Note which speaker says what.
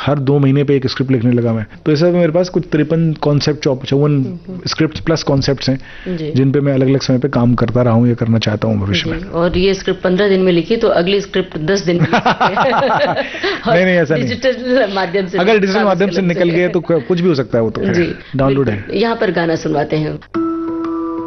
Speaker 1: हर 2 महीने पे एक स्क्रिप्ट लिखने लगा मैं। तो इस मेरे पास कुछ 53 कॉन्सेप्ट 54 स्क्रिप्ट प्लस कॉन्सेप्ट्स हैं जिन पे मैं अलग अलग समय पे काम करता रहा हूँ या करना चाहता हूँ भविष्य में।
Speaker 2: और ये स्क्रिप्ट 15 दिन में लिखी तो अगली स्क्रिप्ट 10 दिन में
Speaker 1: नहीं ऐसा नहीं,
Speaker 2: डिजिटल माध्यम से,
Speaker 1: अगर डिजिटल माध्यम से निकल गए तो कुछ भी हो सकता है, वो तो डाउनलोड है।
Speaker 2: यहाँ पर गाना सुनवाते हैं।